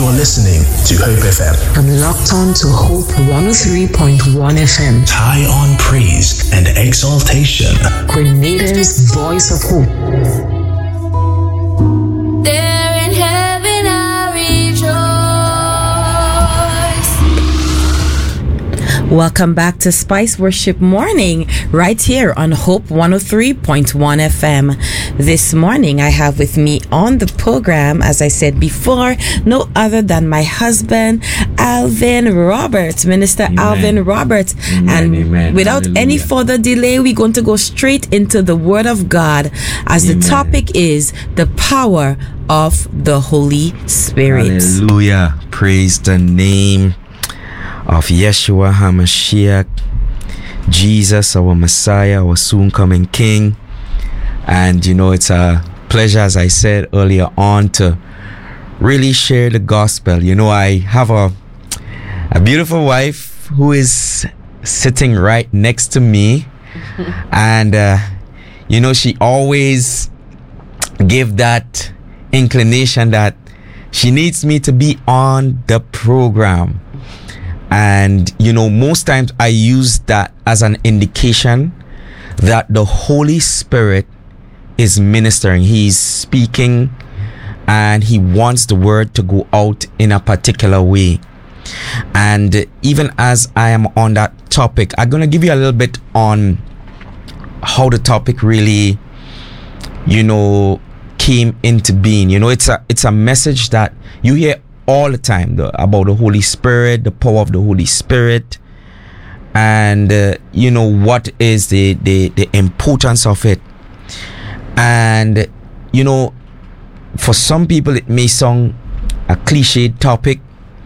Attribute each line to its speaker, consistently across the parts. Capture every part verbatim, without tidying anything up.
Speaker 1: You're listening to Hope F M.
Speaker 2: I'm locked on to Hope one oh three point one F M.
Speaker 1: High on praise and exaltation.
Speaker 2: Grenada's voice of hope.
Speaker 3: There in heaven I rejoice.
Speaker 4: Welcome back to Spice Worship Morning, right here on Hope one oh three point one F M. This morning, I have with me on the program, as I said before, no other than my husband, Alvin Roberts, Minister Amen. Alvin Roberts.
Speaker 5: Amen,
Speaker 4: and
Speaker 5: amen.
Speaker 4: without
Speaker 5: Hallelujah.
Speaker 4: any further delay, we're going to go straight into the Word of God, as
Speaker 5: Amen.
Speaker 4: the topic is the power of the Holy Spirit.
Speaker 5: Hallelujah. Praise the name of Yeshua HaMashiach, Jesus, our Messiah, our soon coming King. And you know, it's a pleasure, as I said earlier on, to really share the gospel. You know, I have a a beautiful wife who is sitting right next to me, and uh, you know, she always give that inclination that she needs me to be on the program. And you know, most times I use that as an indication that the Holy Spirit is ministering. He's speaking, and he wants the word to go out in a particular way. And even as I am on that topic, I'm going to give you a little bit on how the topic really, you know, came into being. You know, it's a it's a message that you hear all the time, the, about the Holy Spirit, the power of the Holy Spirit, and uh, you know, what is the, the the importance of it. And you know, for some people it may sound a cliched topic,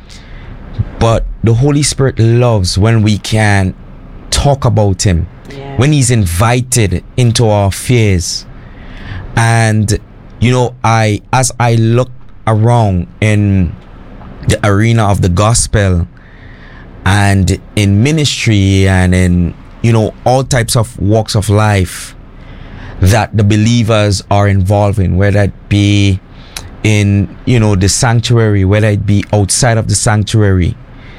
Speaker 5: but the Holy Spirit loves when we can talk about him, yeah. when he's invited into our affairs. And you know, I as I look around in the arena of the gospel and in ministry and in, you know, all types of walks of life that the believers are involved in, whether it be in, you know, the sanctuary, whether it be outside of the sanctuary.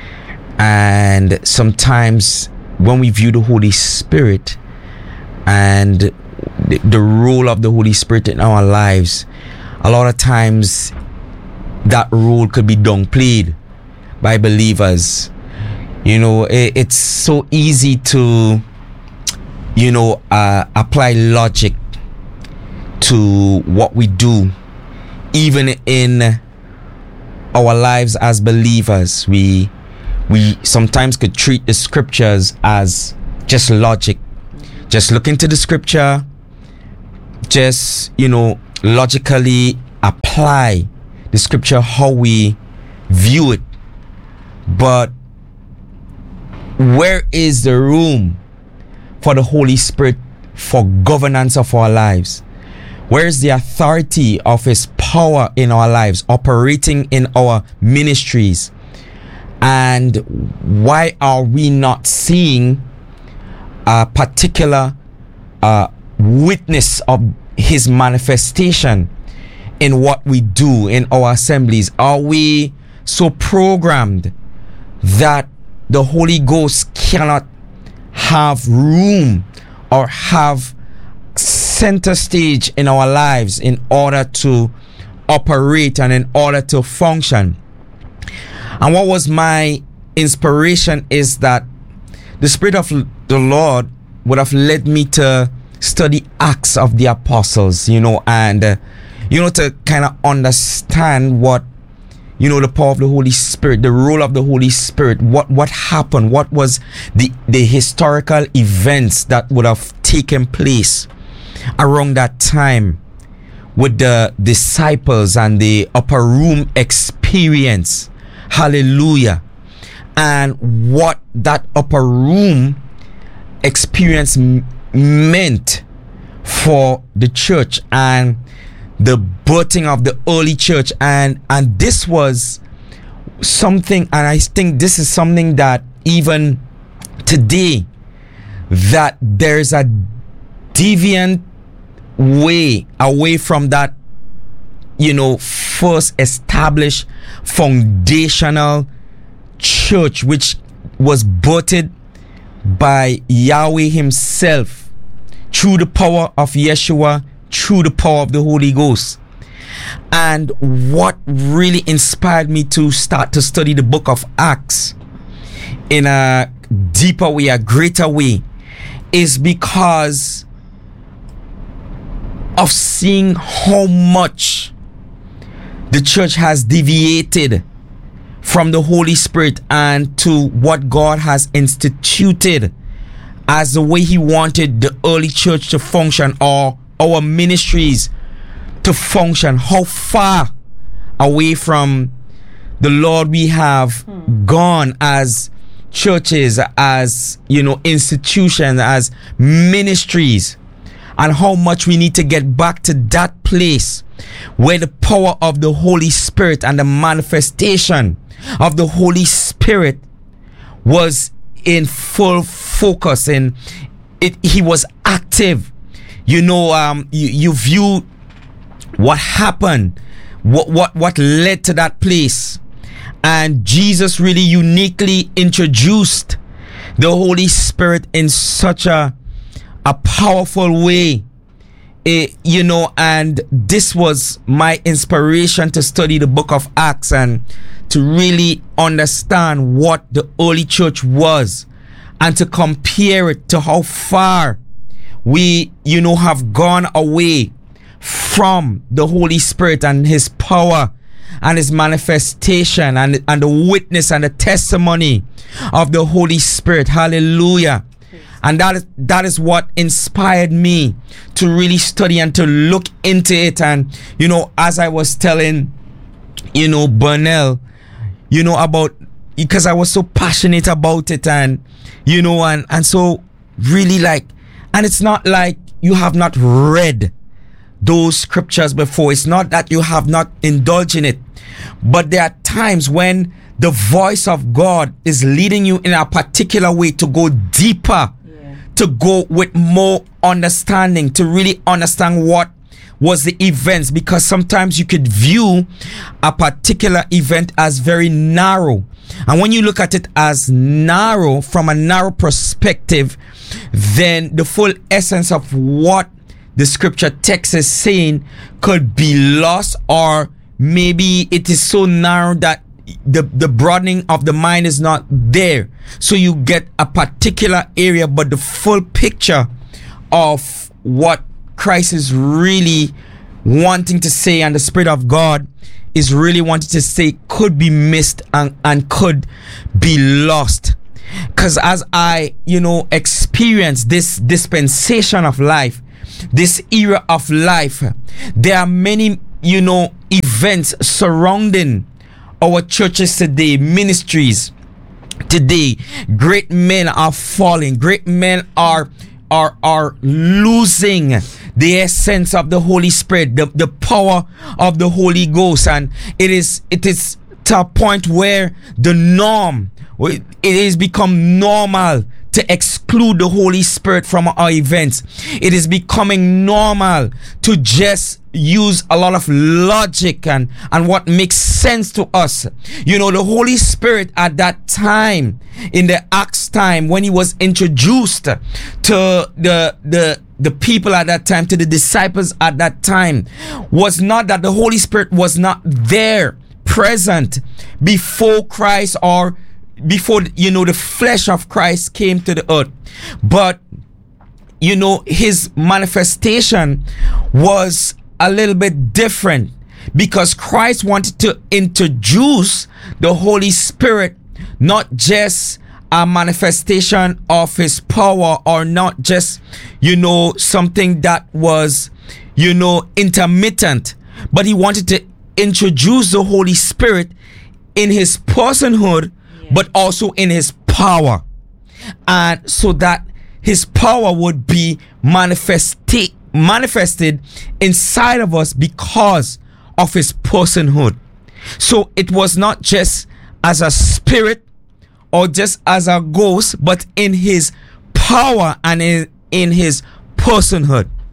Speaker 5: And sometimes when we view the Holy Spirit and the, the role of the Holy Spirit in our lives, a lot of times that role could be downplayed by believers. You know, it, it's so easy to, you know, uh, apply logic to what we do. Even in our lives as believers, we we sometimes could treat the scriptures as just logic. Just look into the scripture, just, you know, logically apply the scripture how we view it. But where is the room for the Holy Spirit for governance of our lives? Where is the authority of his power in our lives, operating in our ministries? And why are we not seeing a particular uh, witness of his manifestation in what we do in our assemblies? Are we so programmed that the Holy Ghost cannot have room or have center stage in our lives in order to operate and in order to function? And what was my inspiration is that the Spirit of the Lord would have led me to study Acts of the Apostles, you know, and uh, you know, to kind of understand what, you know, the power of the Holy Spirit, the role of the Holy Spirit, what what happened, what was the the historical events that would have taken place around that time with the disciples and the upper room experience. Hallelujah. And what that upper room experience m- meant for the church and the birthing of the early church. And and this was something, and I think this is something that even today, that there's a deviant way away from that, you know, first established foundational church, which was birthed by Yahweh himself through the power of Yeshua, through the power of the Holy Ghost. And what really inspired me to start to study the book of Acts in a deeper way, a greater way, is because of seeing how much the church has deviated from the Holy Spirit and to what God has instituted as the way he wanted the early church to function, or our ministries to function. How far away from the Lord we have hmm. gone as churches, as, you know, institutions, as ministries, and how much we need to get back to that place where the power of the Holy Spirit and the manifestation of the Holy Spirit was in full focus, and it he was active. You know, um you, you view what happened, what what what led to that place, and Jesus really uniquely introduced the Holy Spirit in such a a powerful way. It, you know, and this was my inspiration to study the book of Acts and to really understand what the early church was, and to compare it to how far we, you know, have gone away from the Holy Spirit and his power and his manifestation and, and the witness and the testimony of the Holy Spirit. Hallelujah. And that is that is what inspired me to really study and to look into it. And, you know, as I was telling, you know, Burnell, you know, about, because I was so passionate about it, and, you know, and, and so really like, and it's not like you have not read those scriptures before. It's not that you have not indulged in it, but there are times when the voice of God is leading you in a particular way to go deeper, to go with more understanding, to really understand what was the events, because sometimes you could view a particular event as very narrow, and when you look at it as narrow from a narrow perspective, then the full essence of what the scripture text is saying could be lost, or maybe it is so narrow that the the broadening of the mind is not there, so you get a particular area, but the full picture of what Christ is really wanting to say and the Spirit of God is really wanting to say could be missed and, and could be lost. Because as I, you know, experience this dispensation of life, this era of life, there are many, you know, events surrounding our churches today, ministries today. Great men are falling. Great men are are are losing the essence of the Holy Spirit, the, the power of the Holy Ghost, and it is it is to a point where the norm, it has become normal to exclude the Holy Spirit from our events. It is becoming normal to just use a lot of logic and, and what makes sense to us. You know, the Holy Spirit at that time, in the Acts time, when he was introduced to the, the, the people at that time, to the disciples at that time, was not that the Holy Spirit was not there, present, before Christ, or before, you know, the flesh of Christ came to the earth. But, you know, his manifestation was a little bit different, because Christ wanted to introduce the Holy Spirit, not just a manifestation of his power, or not just, you know, something that was, you know, intermittent, but he wanted to introduce the Holy Spirit in his personhood, but also in his power, and so that his power would be manifested manifested inside of us because of his personhood. So it was not just as a spirit or just as a ghost, but in his power and in, in his personhood.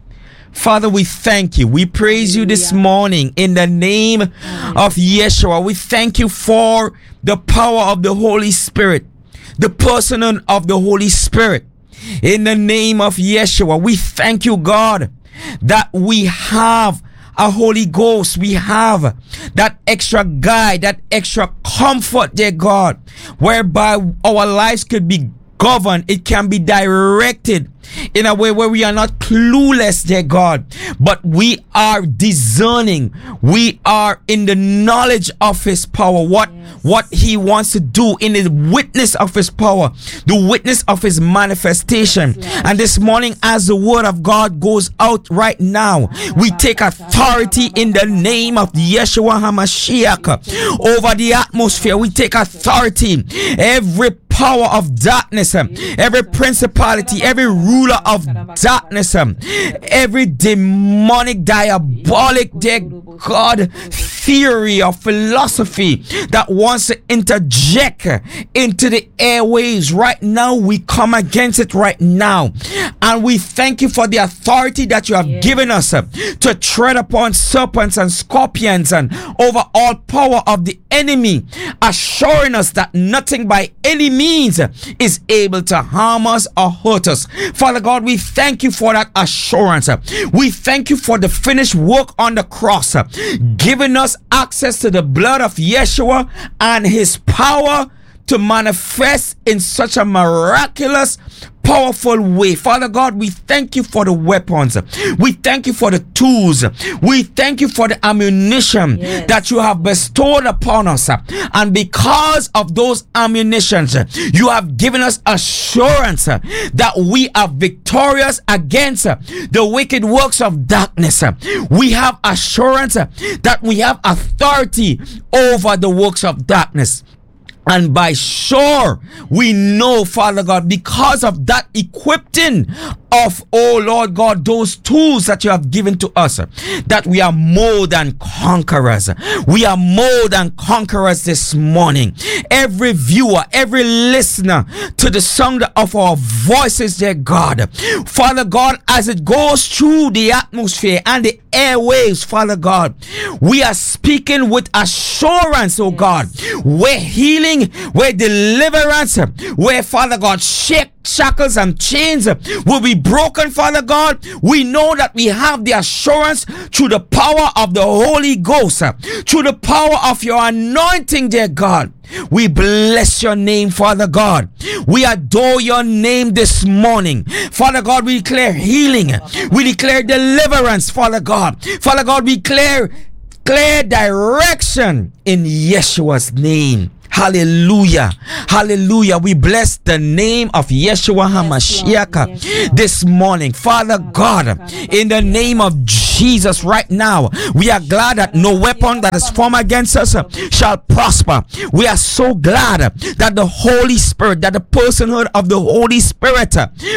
Speaker 5: Father, we thank you. We praise you this morning in the name of Yeshua. We thank you for the power of the Holy Spirit, the person of the Holy Spirit. In the name of Yeshua, we thank you, God, that we have a Holy Ghost. We have that extra guide, that extra comfort, dear God, whereby our lives could be governed. It can be directed in a way where we are not clueless, dear God, but we are discerning. We are in the knowledge of his power, what yes. what he wants to do, in the witness of his power, the witness of his manifestation. Yes. And this morning, as the word of God goes out right now, we take authority in the name of Yeshua HaMashiach over the atmosphere. We take authority. Every power of darkness, every principality, every ruler of darkness, every demonic, diabolic, dear God, theory or philosophy that wants to interject into the airwaves right now, we come against it right now. And we thank you for the authority that you have yeah. given us to tread upon serpents and scorpions and over all power of the enemy, assuring us that nothing by any means is able to harm us or hurt us. Father God, we thank you for that assurance. We thank you for the finished work on the cross, giving us access to the blood of Yeshua and his power to manifest in such a miraculous, powerful way. Father God, we thank you for the weapons. We thank you for the tools. We thank you for the ammunition yes. that you have bestowed upon us. And because of those ammunitions, you have given us assurance that we are victorious against the wicked works of darkness. We have assurance that we have authority over the works of darkness. And by sure, we know, Father God, because of that equipping of, oh Lord God, those tools that you have given to us, that we are more than conquerors. We are more than conquerors this morning. Every viewer, every listener to the sound of our voices, dear God, Father God, as it goes through the atmosphere and the airwaves, Father God, we are speaking with assurance, oh God, where healing, where deliverance, where, Father God, shake shackles and chains will be broken, Father God. We know that we have the assurance through the power of the Holy Ghost, through the power of your anointing, dear God. We bless your name, Father God. We adore your name this morning. Father God, we declare healing. We declare deliverance, Father God. Father God, we declare clear direction in Yeshua's name. Hallelujah. Hallelujah. We bless the name of Yeshua HaMashiach yes, this morning. Father God, in the name of Jesus right now, we are glad that no weapon that is formed against us shall prosper. We are so glad that the Holy Spirit, that the personhood of the Holy Spirit,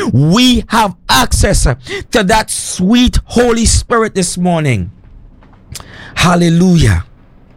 Speaker 5: we have access to that sweet Holy Spirit this morning. Hallelujah.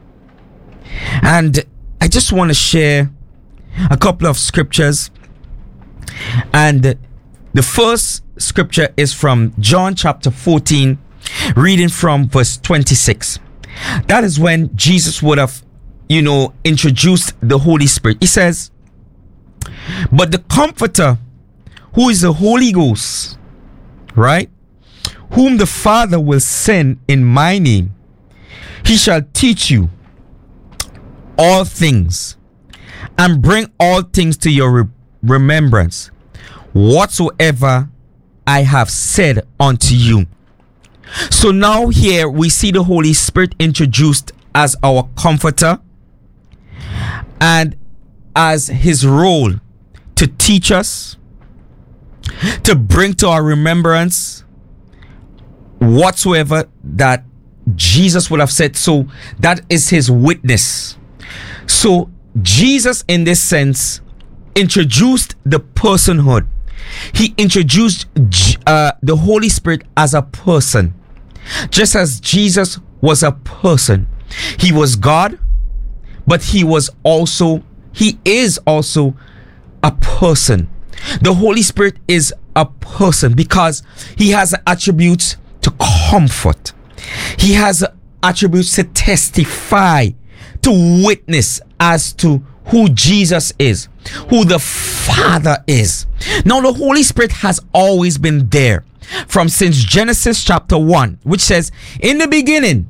Speaker 5: And I just want to share a couple of scriptures. And the first scripture is from John chapter fourteen, reading from verse twenty-six. That is when Jesus would have, you know, introduced the Holy Spirit. He says, but the Comforter, who is the Holy Ghost, right, whom the Father will send in my name, he shall teach you all things and bring all things to your re- remembrance whatsoever I have said unto you. So now here we see the Holy Spirit introduced as our comforter and as his role to teach us, to bring to our remembrance whatsoever that Jesus would have said. So that is his witness. So Jesus, in this sense, introduced the personhood. He introduced uh, the Holy Spirit as a person. Just as Jesus was a person. He was God, but he was also, he is also a person. The Holy Spirit is a person because he has attributes to comfort. He has attributes to testify, to witness as to who Jesus is, who the Father is. Now, the Holy Spirit has always been there from since Genesis chapter one, which says, in the beginning,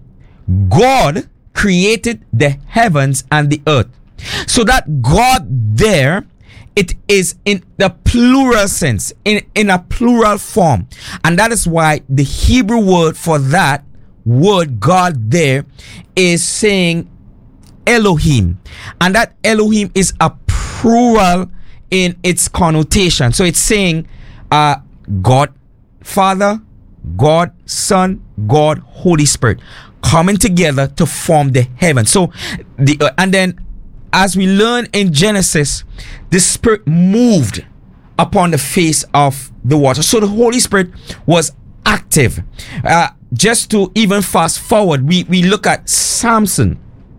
Speaker 5: God created the heavens and the earth. So that God there, it is in the plural sense, in, in a plural form. And that is why the Hebrew word for that word God there is saying Elohim. And that Elohim is a plural in its connotation. So it's saying uh, God Father, God Son, God Holy Spirit coming together to form the heaven. So the uh, and then as we learn in Genesis, the Spirit moved upon the face of the water. So the Holy Spirit was active. Uh, just to even fast forward, we, we look at Samson.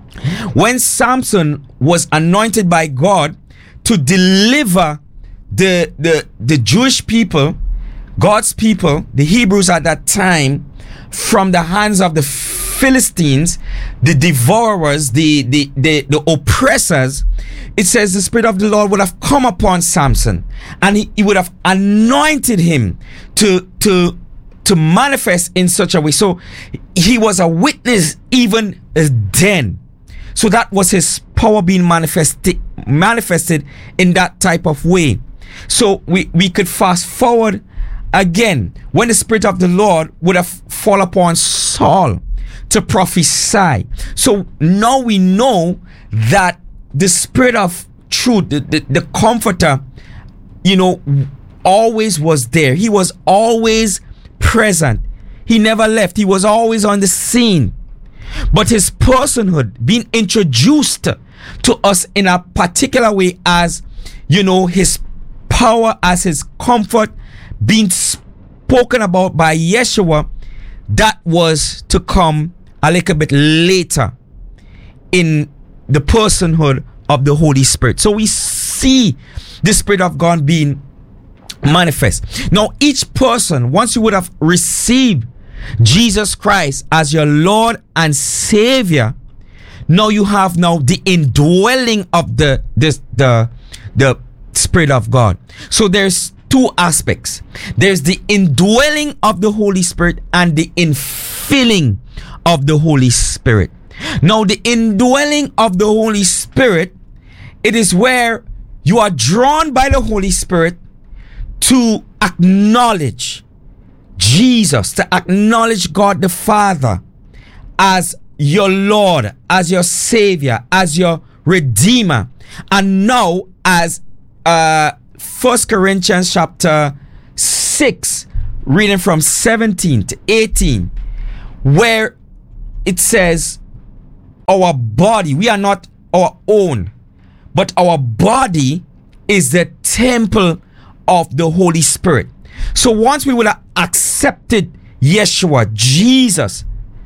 Speaker 5: When Samson was anointed by God to deliver the, the, the Jewish people, God's people, the Hebrews at that time, from the hands of the Philistines, the devourers, the, the, the, the oppressors, it says the Spirit of the Lord would have come upon Samson, and he, he would have anointed him to, to, to manifest in such a way. So he was a witness even then. So that was his power being manifested, manifested in that type of way. So we, we could fast forward again when the Spirit of the Lord would have fall upon Saul to prophesy. So now we know that the Spirit of truth, the, the, the Comforter, you know, always was there. He was always present. He never left. He was always on the scene. But his personhood being introduced to us in a particular way as, you know, his power, as his comfort being spoken about by Yeshua, that was to come a little bit later in the personhood of the Holy Spirit. So we see the Spirit of God being manifest. Now, each person, once you would have received Jesus Christ as your Lord and Savior, now you have now the indwelling of the this the the Spirit of God. So there's two aspects. There's the indwelling of the Holy Spirit and the infilling of the Holy Spirit. Now, the indwelling of the Holy Spirit, it is where you are drawn by the Holy Spirit to acknowledge Jesus, to acknowledge God the Father as your Lord, as your Savior, as your Redeemer, and now as uh First Corinthians chapter six, reading from seventeen to eighteen, where it says our body, we are not our own, but our body is the temple of the Holy Spirit. So once we would have accepted Yeshua, Jesus,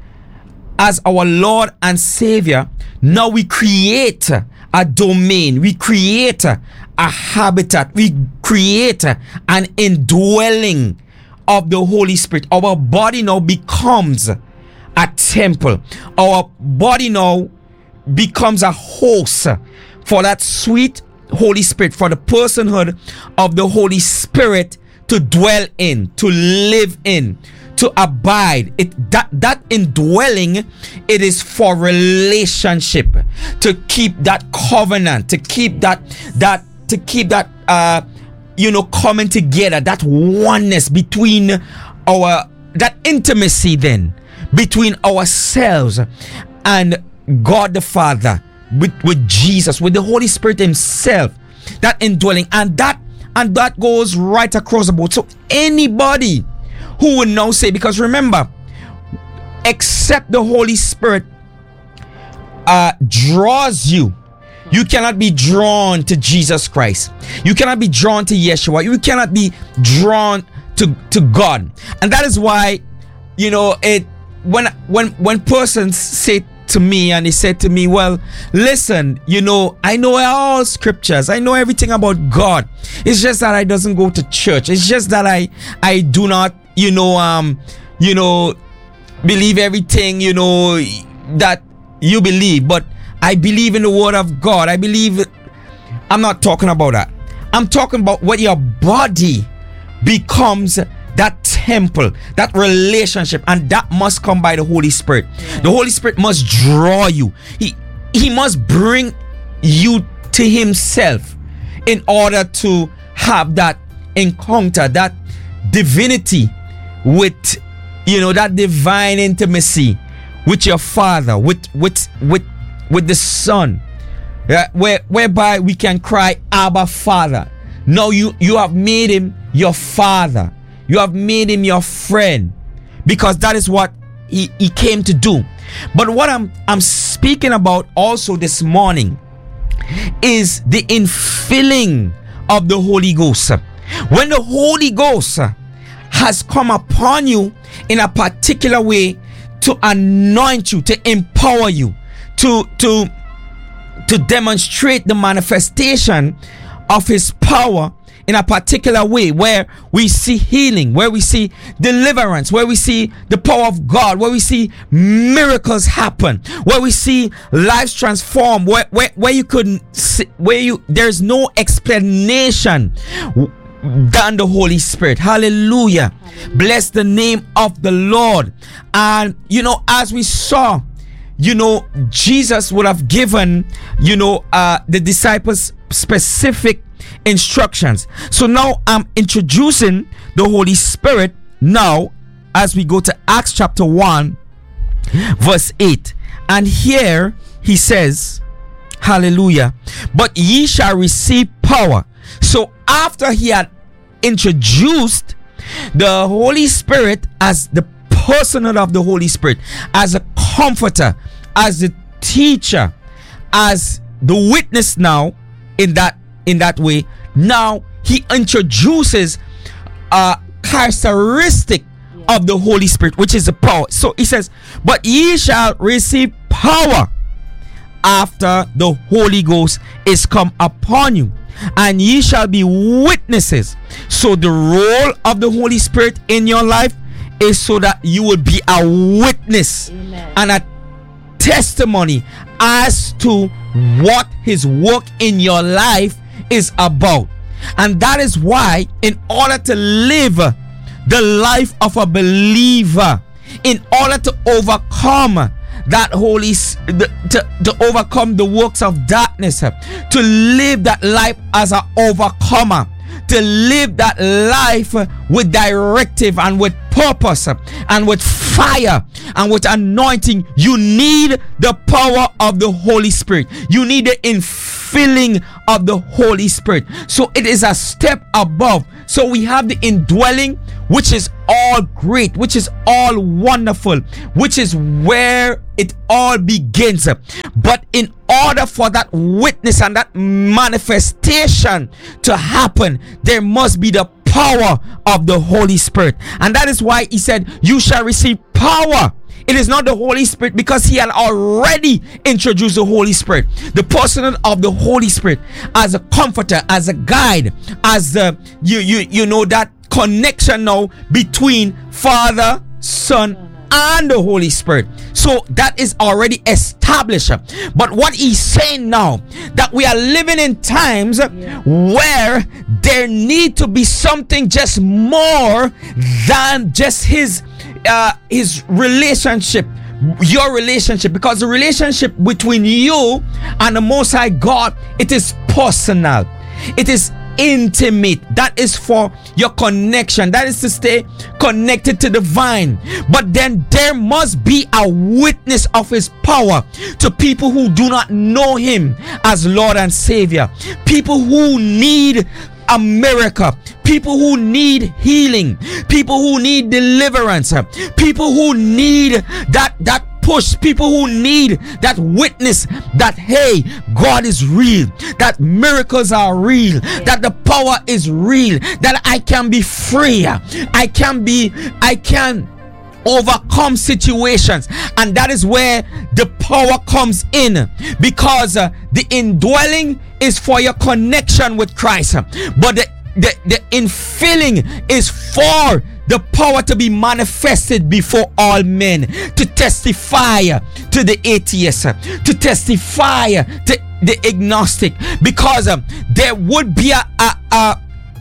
Speaker 5: as our Lord and Savior, now we create a domain, we create a habitat, we create an indwelling of the Holy Spirit. Our body now becomes a temple. Our body now becomes a host for that sweet Holy Spirit, for the personhood of the Holy Spirit to dwell in, to live in, to abide. It that that indwelling, it is for relationship, to keep that covenant, to keep that that to keep that uh you know coming together, that oneness between our, that intimacy then between ourselves and God the Father, with, with Jesus, with the Holy Spirit himself, that indwelling. And that and that goes right across the board. So anybody who would now say, because remember, except the Holy Spirit uh, draws you, you cannot be drawn to Jesus Christ. You cannot be drawn to Yeshua. You cannot be drawn to, to God. And that is why, you know, it when when when persons say to me, and he said to me, well, listen, you know, I know all scriptures, I know everything about God, it's just that I doesn't go to church, it's just that I I do not, you know, um you know believe everything, you know, that you believe, but I believe in the word of God. I believe. I'm not talking about that. I'm talking about what your body becomes that temple, that relationship, and that must come by the Holy Spirit. Yeah. The Holy Spirit must draw you. He he must bring you to himself in order to have that encounter, that divinity with, you know, that divine intimacy with your Father, with with with with the Son, yeah, where whereby we can cry, Abba, Father. Now you you have made him your Father. You have made him your friend, because that is what he, he came to do. But what I'm I'm speaking about also this morning is the infilling of the Holy Ghost. When the Holy Ghost has come upon you in a particular way to anoint you, to empower you, to to to demonstrate the manifestation of his power in a particular way, where we see healing, where we see deliverance, where we see the power of God, where we see miracles happen, where we see lives transformed, where where, where you couldn't see, where you there's no explanation than the Holy Spirit. Hallelujah. Hallelujah. Bless the name of the Lord. And you know, as we saw, you know, Jesus would have given, you know, uh the disciples specific instructions. So now I'm introducing the Holy Spirit now as we go to Acts chapter one verse eight, and here he says, hallelujah, but ye shall receive power. So after he had introduced the Holy Spirit as the personhood of the Holy Spirit, as a comforter, as the teacher, as the witness, now in that in that way, now he introduces a characteristic of the Holy Spirit, which is the power. So he says, but ye shall receive power after the Holy Ghost is come upon you, and ye shall be witnesses. So the role of the Holy Spirit in your life is so that you will be a witness. Amen. And a testimony as to what his work in your life is about. And that is why, in order to live the life of a believer, in order to overcome that holy the, to, to overcome the works of darkness, to live that life as an overcomer, to live that life with directive and with purpose and with fire and with anointing, you need the power of the Holy Spirit. You need the infilling of the Holy Spirit. So it is a step above. So we have the indwelling, which is all great, which is all wonderful, which is where it all begins. But in order for that witness and that manifestation to happen, there must be the power of the Holy Spirit. And that is why he said, you shall receive power. It is not the Holy Spirit, because he had already introduced the Holy Spirit, the person of the Holy Spirit, as a comforter, as a guide, as the you you you know that connection now between Father, Son, and the Holy Spirit. So that is already established. But what he's saying now, that we are living in times yeah. where there need to be something just more than just his uh, his relationship, your relationship, because the relationship between you and the Most High God, it is personal, it is intimate. That is for your connection, that is to stay connected to the vine. But then there must be a witness of his power to people who do not know him as Lord and Savior, people who need a miracle, people who need healing, people who need deliverance, people who need that that push, people who need that witness that, hey, God is real, that miracles are real, that the power is real, that I can be free, I can be I can overcome situations. And that is where the power comes in, because uh, the indwelling is for your connection with Christ, but the, the, the infilling is for the the power to be manifested before all men, to testify to the atheist, to testify to the agnostic, because um, there would be a, a, a,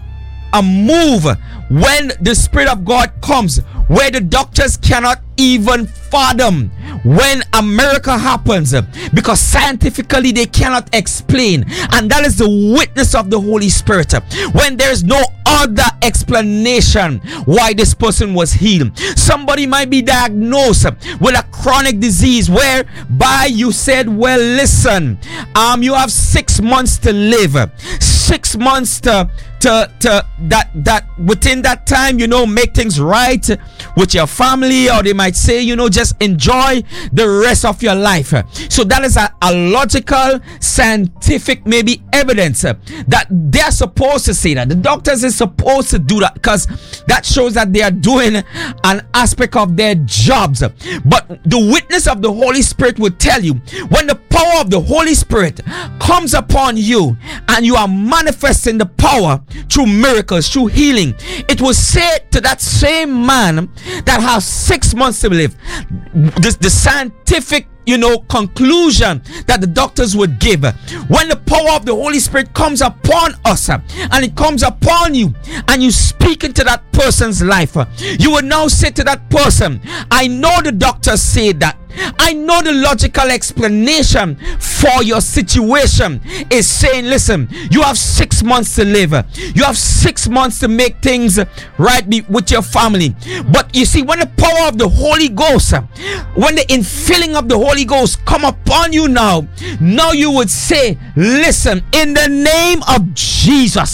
Speaker 5: a move when the Spirit of God comes where the doctors cannot even fathom when a miracle happens, because scientifically they cannot explain, and that is the witness of the Holy Spirit. When there is no other explanation why this person was healed. Somebody might be diagnosed with a chronic disease whereby you said, well, listen, um you have six months to live, six months to to to that that within that time, you know, make things right with your family, or they might say, you know, just enjoy the rest of your life. So that is a, a logical, scientific, maybe evidence that they're supposed to say that. The doctors is supposed to do that, because that shows that they are doing an aspect of their jobs. But the witness of the Holy Spirit will tell you, when the power of the Holy Spirit comes upon you and you are manifesting the power through miracles, through healing, it will say to that same man that has six months to live, this the scientific, you know, conclusion that the doctors would give. When the power of the Holy Spirit comes upon us, and it comes upon you, and you speak into that person's life, you will now say to that person, I know the doctors say that, I know the logical explanation for your situation is saying, listen, you have six months to live, you have six months to make things right be- with your family. But you see, when the power of the Holy Ghost, when the infilling of the Holy Ghost come upon you now, now you would say, listen, in the name of Jesus,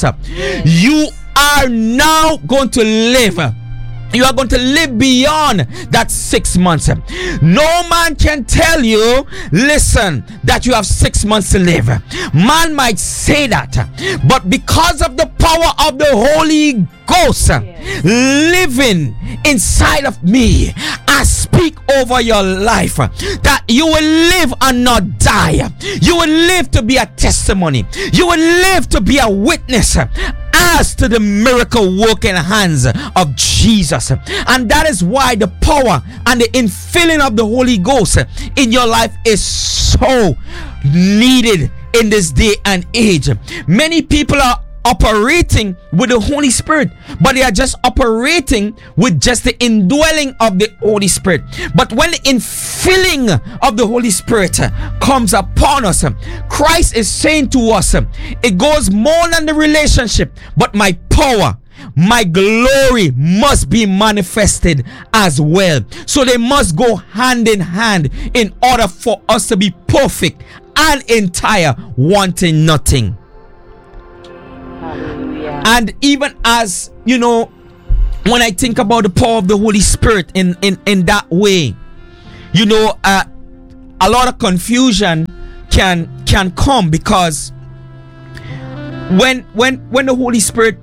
Speaker 5: you are now going to live. You are going to live beyond that six months. No man can tell you, listen, that you have six months to live. Man might say that, but because of the power of the Holy Ghost living inside of me, I speak over your life that you will live and not die. You will live to be a testimony. You will live to be a witness as to the miracle working hands of Jesus. And that is why the power and the infilling of the Holy Ghost in your life is so needed in this day and age. Many people are operating with the Holy Spirit, but they are just operating with just the indwelling of the Holy Spirit. But when the infilling of the Holy Spirit comes upon us, Christ is saying to us, it goes more than the relationship, but my power, my glory must be manifested as well. So they must go hand in hand in order for us to be perfect and entire, wanting nothing. And even as, you know, when I think about the power of the Holy Spirit in, in, in that way, you know, uh, a lot of confusion can can come, because when when when the Holy Spirit